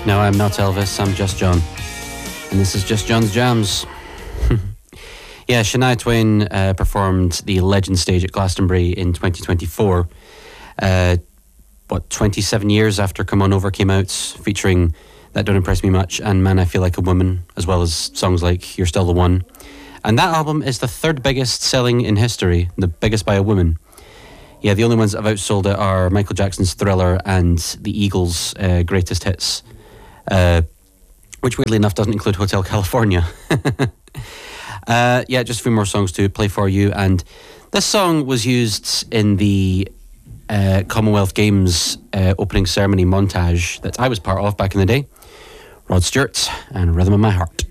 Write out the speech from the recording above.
No, I'm not Elvis, I'm just John. And this is Just John's Jams. Yeah, Shania Twain performed the Legend stage at Glastonbury in 2024. 27 years after Come On Over came out, featuring That Don't Impress Me Much and Man I Feel Like a Woman, as well as songs like You're Still the One. And that album is the third biggest selling in history, the biggest by a woman. Yeah, the only ones that have outsold it are Michael Jackson's Thriller and the Eagles' Greatest Hits. Which weirdly enough doesn't include Hotel California. Yeah, just a few more songs to play for you. And this song was used in the Commonwealth Games opening ceremony montage that I was part of back in the day. Rod Stewart and Rhythm of My Heart.